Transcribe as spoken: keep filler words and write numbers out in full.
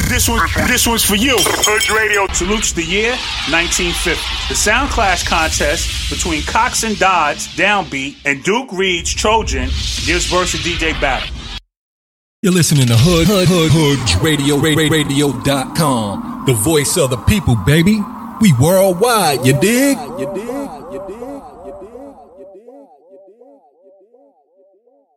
This one, this one's for you. Hood Radio salutes the year nineteen fifty. The Sound Clash contest between Cox and Dodds, Downbeat, and Duke Reed's Trojan gives Versa D J battle. You're listening to Hood, Hood, Hood, Hood Radio, Radio dot com. The voice of the people, baby. We worldwide, you dig? You dig? You dig?